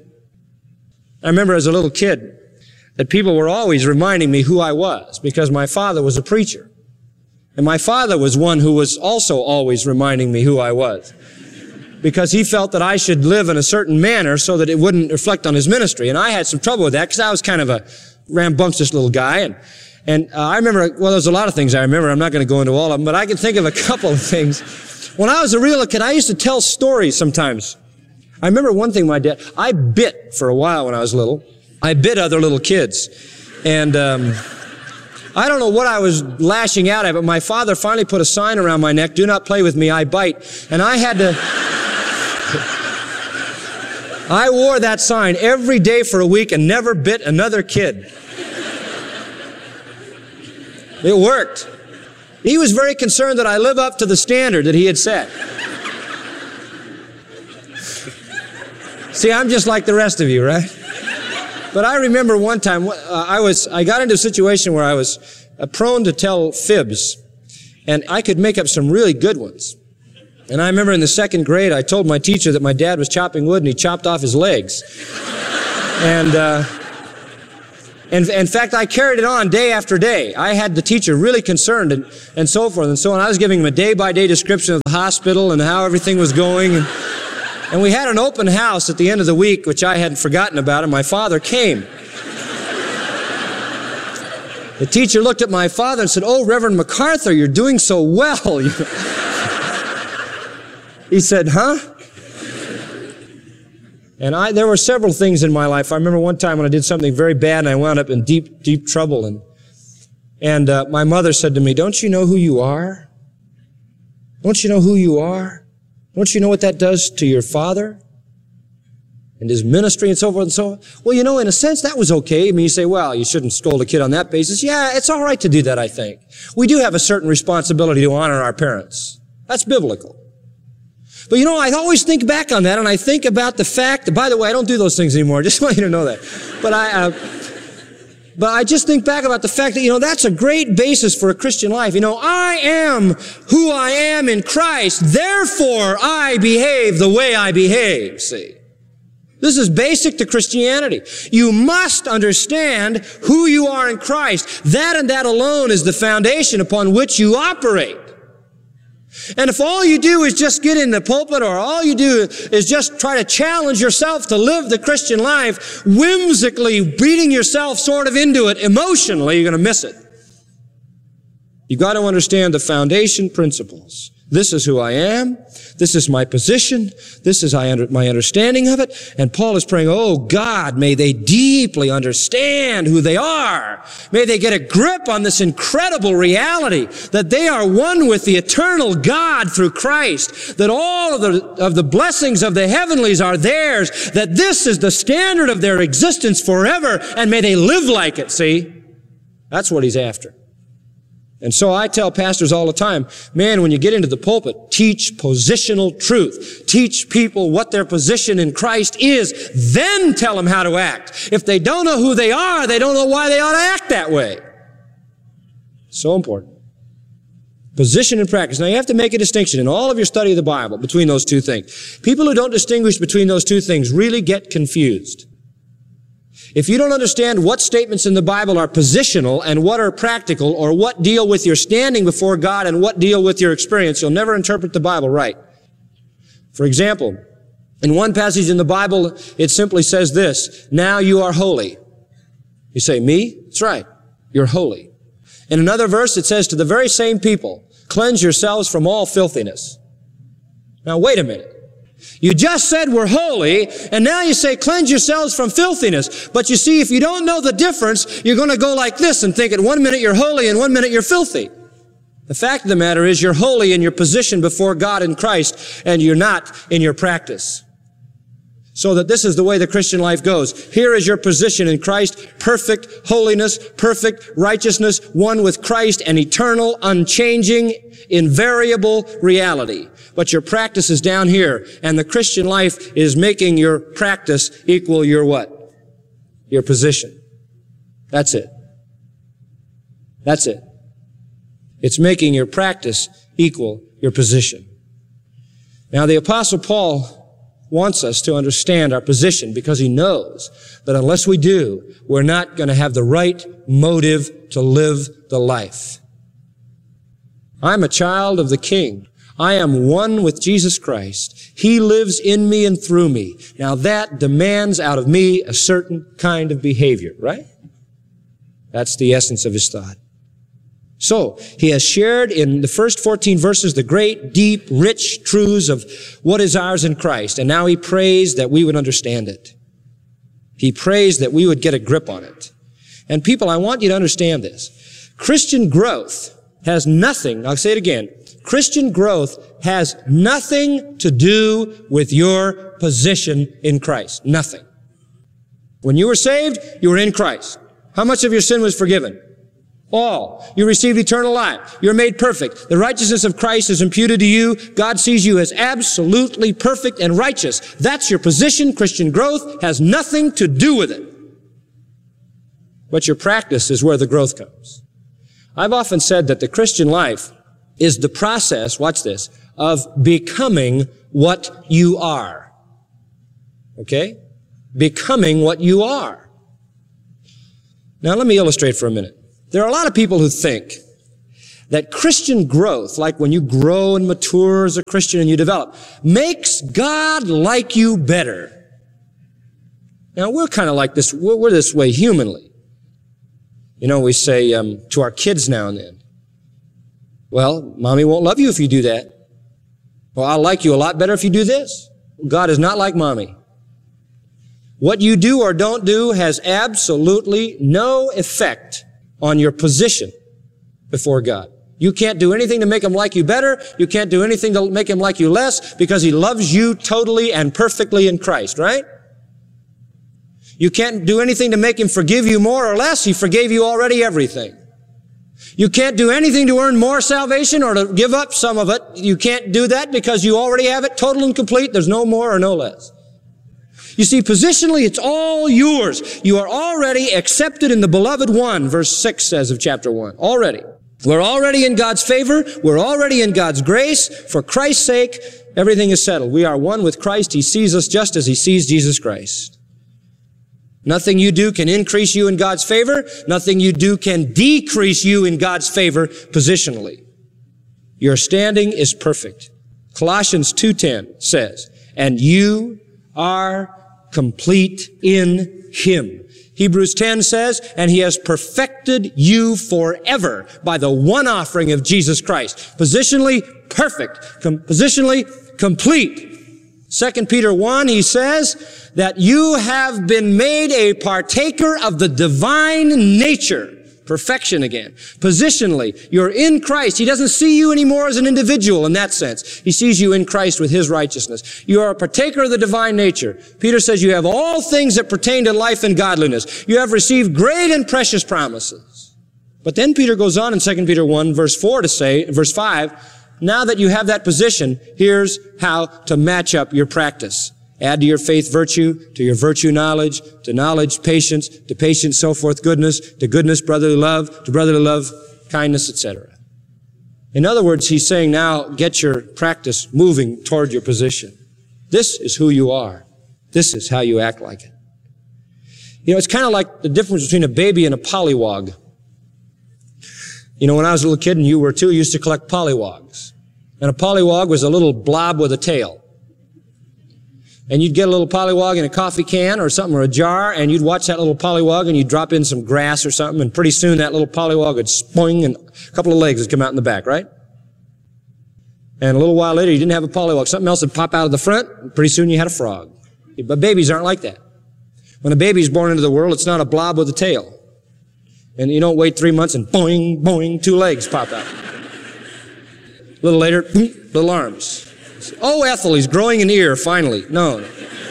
I remember as a little kid, that people were always reminding me who I was because my father was a preacher. And my father was one who was also always reminding me who I was because he felt that I should live in a certain manner so that it wouldn't reflect on his ministry. And I had some trouble with that because I was kind of a rambunctious little guy. And I remember, there's a lot of things I remember. I'm not going to go into all of them, but I can think of a couple of things. When I was a real kid, I used to tell stories sometimes. I remember one thing I bit for a while when I was little. I bit other little kids. And I don't know what I was lashing out at, but my father finally put a sign around my neck, "Do not play with me, I bite." And I had to... I wore that sign every day for a week and never bit another kid. It worked. He was very concerned that I live up to the standard that he had set. See, I'm just like the rest of you, right? But I remember one time, I got into a situation where I was prone to tell fibs, and I could make up some really good ones. And I remember in the 2nd grade, I told my teacher that my dad was chopping wood and he chopped off his legs. And And in fact, I carried it on day after day. I had the teacher really concerned and so forth and so on. I was giving him a day-by-day description of the hospital and how everything was going. And we had an open house at the end of the week, which I hadn't forgotten about, and my father came. The teacher looked at my father and said, "Oh, Reverend MacArthur, you're doing so well." He said, "Huh?" And there were several things in my life. I remember one time when I did something very bad and I wound up in deep, deep trouble. And my mother said to me, "Don't you know who you are? Don't you know who you are? Don't you know what that does to your father and his ministry and so forth and so on?" Well, you know, in a sense, that was okay. I mean, you say, well, you shouldn't scold a kid on that basis. Yeah, it's all right to do that, I think. We do have a certain responsibility to honor our parents. That's biblical. But you know, I always think back on that, and I think about the fact that, by the way, I don't do those things anymore. Just want you to know that. But I just think back about the fact that, you know, that's a great basis for a Christian life. You know, I am who I am in Christ, therefore I behave the way I behave, see. This is basic to Christianity. You must understand who you are in Christ. That and that alone is the foundation upon which you operate. And if all you do is just get in the pulpit, or all you do is just try to challenge yourself to live the Christian life, whimsically beating yourself sort of into it emotionally, you're going to miss it. You've got to understand the foundation principles. This is who I am. This is my position. This is my understanding of it. And Paul is praying, oh God, may they deeply understand who they are. May they get a grip on this incredible reality that they are one with the eternal God through Christ, that all of the blessings of the heavenlies are theirs, that this is the standard of their existence forever, and may they live like it, see? That's what he's after. And so I tell pastors all the time, man, when you get into the pulpit, teach positional truth. Teach people what their position in Christ is, then tell them how to act. If they don't know who they are, they don't know why they ought to act that way. So important. Position and practice. Now you have to make a distinction in all of your study of the Bible between those two things. People who don't distinguish between those two things really get confused. If you don't understand what statements in the Bible are positional and what are practical, or what deal with your standing before God and what deal with your experience, you'll never interpret the Bible right. For example, in one passage in the Bible, it simply says this, now you are holy. You say, me? That's right. You're holy. In another verse, it says to the very same people, cleanse yourselves from all filthiness. Now wait a minute. You just said we're holy, and now you say cleanse yourselves from filthiness. But you see, if you don't know the difference, you're going to go like this and think at 1 minute you're holy and 1 minute you're filthy. The fact of the matter is you're holy in your position before God in Christ, and you're not in your practice. So that this is the way the Christian life goes. Here is your position in Christ, perfect holiness, perfect righteousness, one with Christ, and eternal, unchanging, invariable reality. But your practice is down here, and the Christian life is making your practice equal your what? Your position. That's it. That's it. It's making your practice equal your position. Now the Apostle Paul wants us to understand our position because he knows that unless we do, we're not going to have the right motive to live the life. I'm a child of the King. I am one with Jesus Christ. He lives in me and through me. Now that demands out of me a certain kind of behavior, right? That's the essence of his thought. So, he has shared in the first 14 verses the great, deep, rich truths of what is ours in Christ. And now he prays that we would understand it. He prays that we would get a grip on it. And people, I want you to understand this. Christian growth has nothing, I'll say it again, Christian growth has nothing to do with your position in Christ. Nothing. When you were saved, you were in Christ. How much of your sin was forgiven? All. You received eternal life. You're made perfect. The righteousness of Christ is imputed to you. God sees you as absolutely perfect and righteous. That's your position. Christian growth has nothing to do with it. But your practice is where the growth comes. I've often said that the Christian life is the process, watch this, of becoming what you are. Okay? Becoming what you are. Now let me illustrate for a minute. There are a lot of people who think that Christian growth, like when you grow and mature as a Christian and you develop, makes God like you better. Now we're kind of like this, we're this way humanly. You know, we say to our kids now and then, well, Mommy won't love you if you do that. Well, I'll like you a lot better if you do this. God is not like Mommy. What you do or don't do has absolutely no effect on your position before God. You can't do anything to make Him like you better. You can't do anything to make Him like you less because He loves you totally and perfectly in Christ, right? You can't do anything to make Him forgive you more or less. He forgave you already everything. You can't do anything to earn more salvation or to give up some of it. You can't do that because you already have it total and complete. There's no more or no less. You see, positionally, it's all yours. You are already accepted in the beloved one, verse 6 says of chapter 1. Already. We're already in God's favor. We're already in God's grace. For Christ's sake, everything is settled. We are one with Christ. He sees us just as He sees Jesus Christ. Nothing you do can increase you in God's favor. Nothing you do can decrease you in God's favor positionally. Your standing is perfect. Colossians 2:10 says, and you are complete in Him. Hebrews 10 says, and He has perfected you forever by the one offering of Jesus Christ. Positionally perfect. Positionally complete. 2 Peter 1, he says that you have been made a partaker of the divine nature. Perfection again. Positionally, you're in Christ. He doesn't see you anymore as an individual in that sense. He sees you in Christ with His righteousness. You are a partaker of the divine nature. Peter says you have all things that pertain to life and godliness. You have received great and precious promises. But then Peter goes on in 2 Peter 1, verse 5, now that you have that position, here's how to match up your practice. Add to your faith virtue, to your virtue knowledge, to knowledge patience, to patience so forth goodness, to goodness brotherly love, to brotherly love kindness, etc. In other words, he's saying now get your practice moving toward your position. This is who you are. This is how you act like it. You know, it's kind of like the difference between a baby and a pollywog. You know, when I was a little kid, and you were too, I used to collect pollywogs. And a pollywog was a little blob with a tail. And you'd get a little pollywog in a coffee can or something, or a jar, and you'd watch that little pollywog, and you'd drop in some grass or something, and pretty soon that little pollywog would spoing, and a couple of legs would come out in the back, right? And a little while later, you didn't have a pollywog. Something else would pop out of the front, and pretty soon you had a frog. But babies aren't like that. When a baby's born into the world, it's not a blob with a tail. And you don't wait 3 months and boing, boing, 2 legs pop out. A little later, boom, little arms. Oh, Ethel, he's growing an ear, finally. No.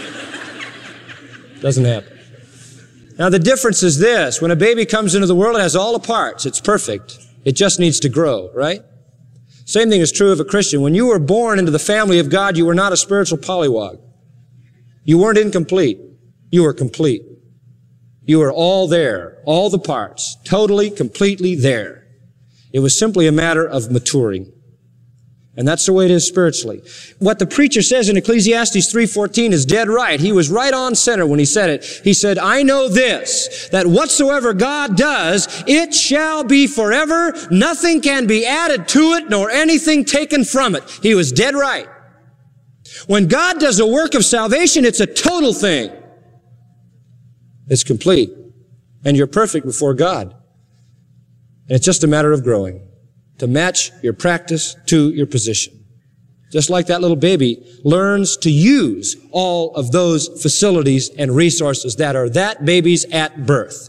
Doesn't happen. Now, the difference is this. When a baby comes into the world, it has all the parts. It's perfect. It just needs to grow, right? Same thing is true of a Christian. When you were born into the family of God, you were not a spiritual pollywog. You weren't incomplete. You were complete. You were all there, all the parts, totally, completely there. It was simply a matter of maturing. And that's the way it is spiritually. What the preacher says in Ecclesiastes 3:14 is dead right. He was right on center when he said it. He said, I know this, that whatsoever God does, it shall be forever. Nothing can be added to it, nor anything taken from it. He was dead right. When God does a work of salvation, it's a total thing. It's complete. And you're perfect before God. And it's just a matter of growing to match your practice to your position. Just like that little baby learns to use all of those facilities and resources that are that baby's at birth.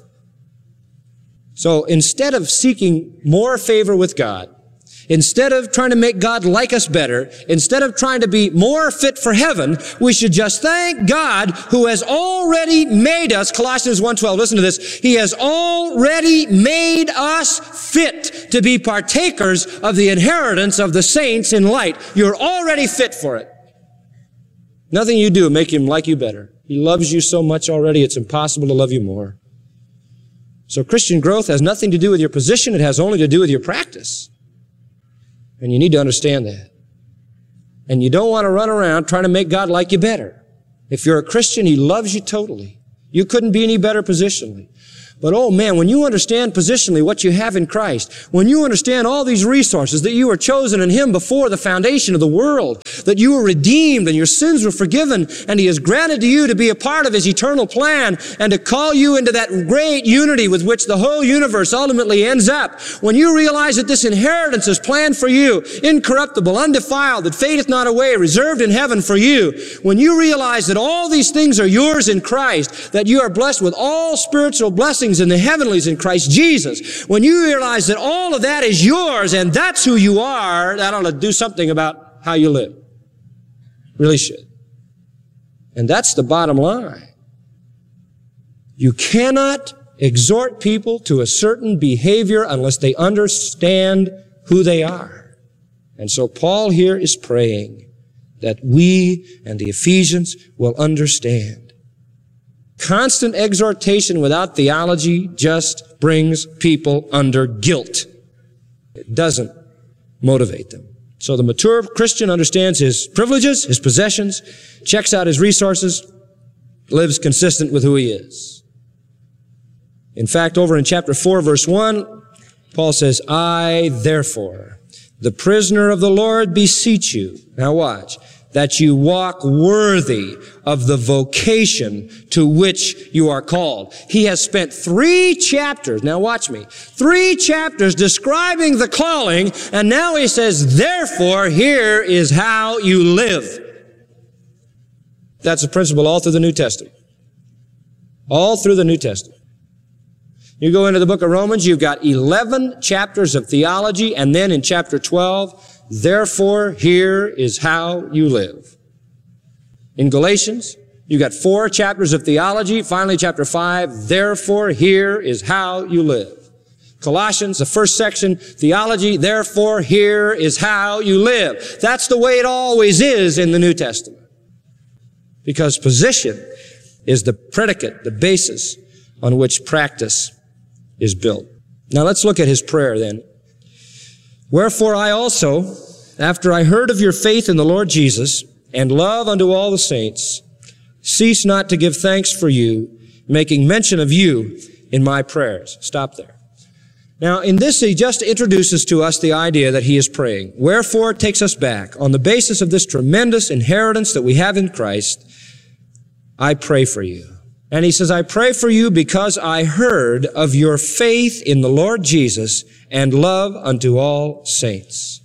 So instead of seeking more favor with God, instead of trying to make God like us better, instead of trying to be more fit for heaven, we should just thank God who has already made us, Colossians 1:12, listen to this, He has already made us fit to be partakers of the inheritance of the saints in light. You're already fit for it. Nothing you do make Him like you better. He loves you so much already, it's impossible to love you more. So Christian growth has nothing to do with your position, it has only to do with your practice. And you need to understand that. And you don't want to run around trying to make God like you better. If you're a Christian, He loves you totally. You couldn't be any better positionally. But oh man, when you understand positionally what you have in Christ, when you understand all these resources, that you were chosen in Him before the foundation of the world, that you were redeemed and your sins were forgiven, and He has granted to you to be a part of His eternal plan and to call you into that great unity with which the whole universe ultimately ends up. When you realize that this inheritance is planned for you, incorruptible, undefiled, that fadeth not away, reserved in heaven for you, when you realize that all these things are yours in Christ, that you are blessed with all spiritual blessings in the heavenlies in Christ Jesus, when you realize that all of that is yours and that's who you are, that ought to do something about how you live. Really should. And that's the bottom line. You cannot exhort people to a certain behavior unless they understand who they are. And so Paul here is praying that we and the Ephesians will understand. Constant exhortation without theology just brings people under guilt. It doesn't motivate them. So the mature Christian understands his privileges, his possessions, checks out his resources, lives consistent with who he is. In fact, over in chapter 4, verse 1, Paul says, I, therefore, the prisoner of the Lord, beseech you. Now watch. That you walk worthy of the vocation to which you are called. He has spent 3 chapters, now watch me, 3 chapters describing the calling, and now he says, therefore, here is how you live. That's a principle all through the New Testament. All through the New Testament. You go into the book of Romans, you've got 11 chapters of theology, and then in chapter 12, therefore, here is how you live. In Galatians, you got 4 chapters of theology. Finally, chapter 5, therefore, here is how you live. Colossians, the first section, theology, therefore, here is how you live. That's the way it always is in the New Testament. Because position is the predicate, the basis on which practice is built. Now let's look at his prayer then. Wherefore I also, after I heard of your faith in the Lord Jesus and love unto all the saints, cease not to give thanks for you, making mention of you in my prayers. Stop there. Now, in this, he just introduces to us the idea that he is praying. Wherefore it takes us back. On the basis of this tremendous inheritance that we have in Christ, I pray for you. And he says, I pray for you because I heard of your faith in the Lord Jesus and love unto all saints.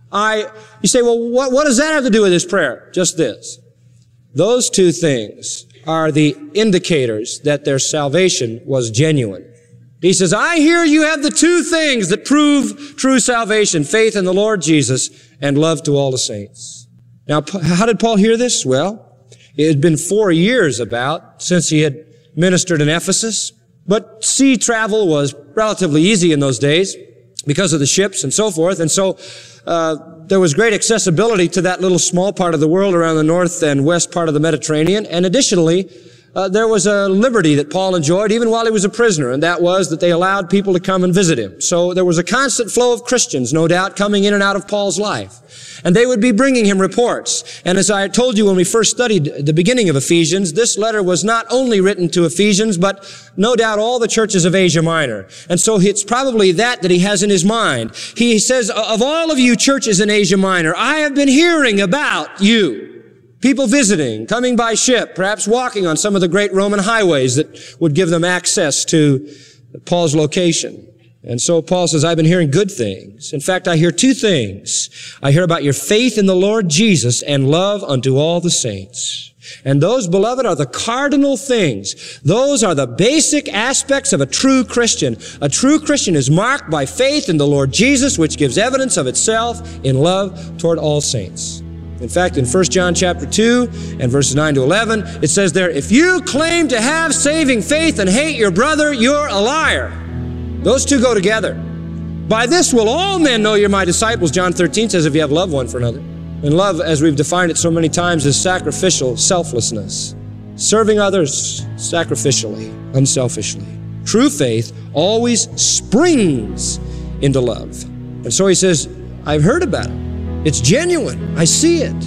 You say, well, what does that have to do with his prayer? Just this. Those 2 things are the indicators that their salvation was genuine. He says, I hear you have the 2 things that prove true salvation, faith in the Lord Jesus and love to all the saints. Now, how did Paul hear this? Well, it had been 4 years about since he had ministered in Ephesus, but sea travel was relatively easy in those days because of the ships and so forth. And so there was great accessibility to that little small part of the world around the north and west part of the Mediterranean. And additionally, there was a liberty that Paul enjoyed even while he was a prisoner, and that was that they allowed people to come and visit him. So there was a constant flow of Christians, no doubt, coming in and out of Paul's life. And they would be bringing him reports. And as I told you when we first studied the beginning of Ephesians, this letter was not only written to Ephesians, but no doubt all the churches of Asia Minor. And so it's probably that he has in his mind. He says, of all of you churches in Asia Minor, I have been hearing about you. People visiting, coming by ship, perhaps walking on some of the great Roman highways that would give them access to Paul's location. And so Paul says, I've been hearing good things. In fact, I hear 2 things. I hear about your faith in the Lord Jesus and love unto all the saints. And those, beloved, are the cardinal things. Those are the basic aspects of a true Christian. A true Christian is marked by faith in the Lord Jesus, which gives evidence of itself in love toward all saints. In fact, in 1 John chapter 2 and verses 9 to 11, it says there, if you claim to have saving faith and hate your brother, you're a liar. Those 2 go together. By this will all men know you're my disciples, John 13 says, if you have love one for another. And love, as we've defined it so many times, is sacrificial selflessness. Serving others sacrificially, unselfishly. True faith always springs into love. And so he says, I've heard about it. It's genuine. I see it.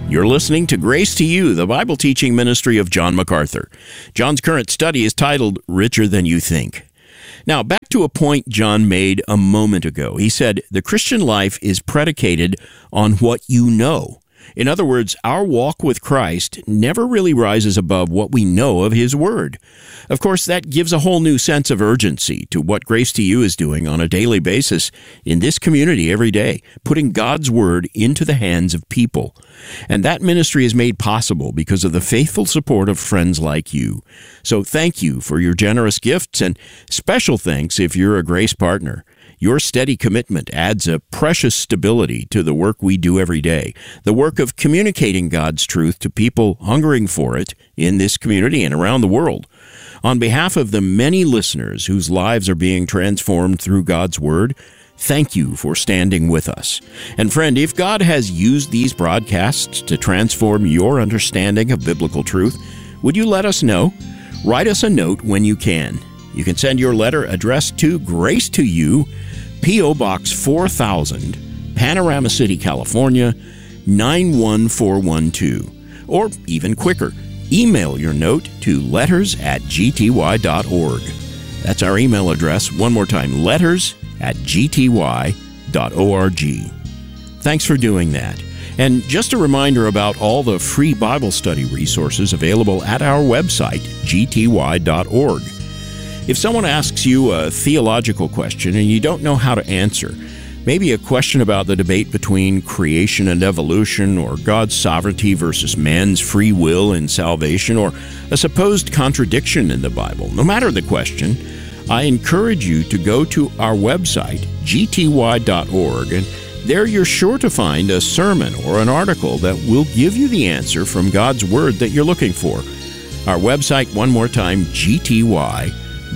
You're listening to Grace to You, the Bible teaching ministry of John MacArthur. John's current study is titled Richer Than You Think. Now, back to a point John made a moment ago. He said, the Christian life is predicated on what you know. In other words, our walk with Christ never really rises above what we know of His Word. Of course, that gives a whole new sense of urgency to what Grace to You is doing on a daily basis in this community every day, putting God's Word into the hands of people. And that ministry is made possible because of the faithful support of friends like you. So thank you for your generous gifts, and special thanks if you're a Grace partner. Your steady commitment adds a precious stability to the work we do every day, the work of communicating God's truth to people hungering for it in this community and around the world. On behalf of the many listeners whose lives are being transformed through God's Word, thank you for standing with us. And friend, if God has used these broadcasts to transform your understanding of biblical truth, would you let us know? Write us a note when you can. You can send your letter addressed to Grace to You, P.O. Box 4000, Panorama City, California, 91412. Or even quicker, email your note to letters@gty.org. That's our email address. One more time, letters@gty.org. Thanks for doing that. And just a reminder about all the free Bible study resources available at our website, gty.org. If someone asks you a theological question and you don't know how to answer, maybe a question about the debate between creation and evolution, or God's sovereignty versus man's free will in salvation, or a supposed contradiction in the Bible, no matter the question, I encourage you to go to our website, gty.org, and there you're sure to find a sermon or an article that will give you the answer from God's Word that you're looking for. Our website, one more time, gty.org.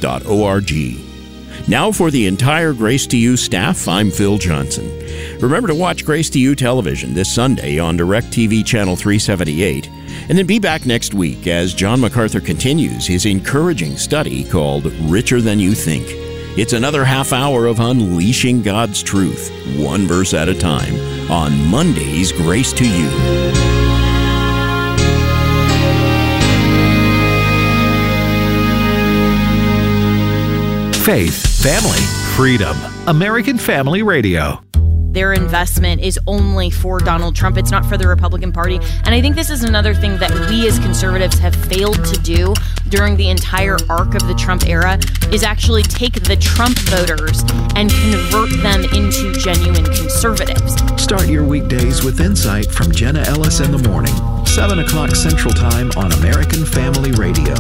Now for the entire Grace to You staff, I'm Phil Johnson. Remember to watch Grace to You television this Sunday on DirecTV Channel 378, and then be back next week as John MacArthur continues his encouraging study called Richer Than You Think. It's another half hour of unleashing God's truth, one verse at a time, on Monday's Grace to You. Faith, family, freedom. American Family Radio. Their investment is only for Donald Trump. It's not for the Republican Party. And I think this is another thing that we as conservatives have failed to do during the entire arc of the Trump era, is actually take the Trump voters and convert them into genuine conservatives. Start your weekdays with insight from Jenna Ellis in the morning, 7 o'clock Central Time on American Family Radio.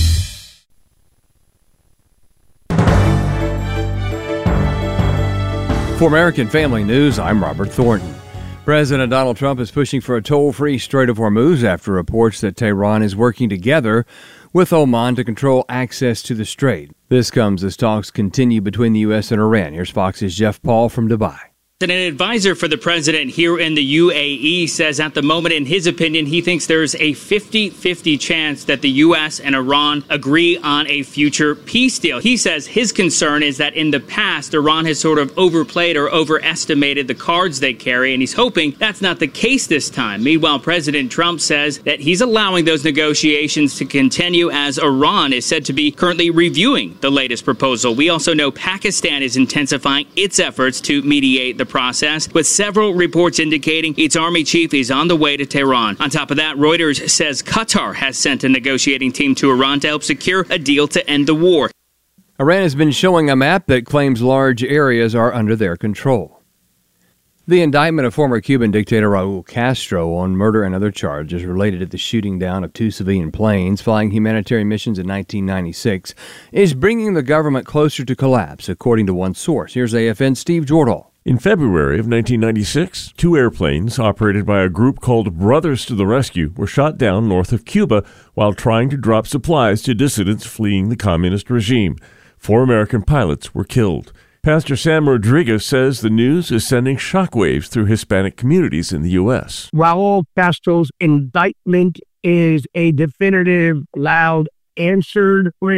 For American Family News, I'm Robert Thornton. President Donald Trump is pushing for a toll-free Strait of Hormuz after reports that Tehran is working together with Oman to control access to the strait. This comes as talks continue between the U.S. and Iran. Here's Fox's Jeff Paul from Dubai. An advisor for the president here in the UAE says at the moment, in his opinion, he thinks there's a 50-50 chance that the U.S. and Iran agree on a future peace deal. He says his concern is that in the past, Iran has sort of overplayed or overestimated the cards they carry, and he's hoping that's not the case this time. Meanwhile, President Trump says that he's allowing those negotiations to continue as Iran is said to be currently reviewing the latest proposal. We also know Pakistan is intensifying its efforts to mediate the process, with several reports indicating its army chief is on the way to Tehran. On top of that, Reuters says Qatar has sent a negotiating team to Iran to help secure a deal to end the war. Iran has been showing a map that claims large areas are under their control. The indictment of former Cuban dictator Raul Castro on murder and other charges related to the shooting down of 2 civilian planes flying humanitarian missions in 1996 is bringing the government closer to collapse, according to one source. Here's AFN's Steve Jordal. In February of 1996, 2 airplanes operated by a group called Brothers to the Rescue were shot down north of Cuba while trying to drop supplies to dissidents fleeing the communist regime. 4 American pilots were killed. Pastor Sam Rodriguez says the news is sending shockwaves through Hispanic communities in the U.S. Raul Castro's indictment is a definitive, loud, answered prayer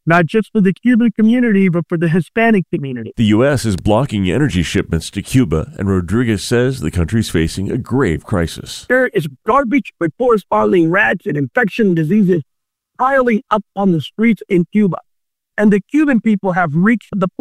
not just for the Cuban community, but for the Hispanic community. The U.S. is blocking energy shipments to Cuba, and Rodriguez says the country's facing a grave crisis. There is garbage with corresponding rats and infection diseases piling up on the streets in Cuba. And the Cuban people have reached the point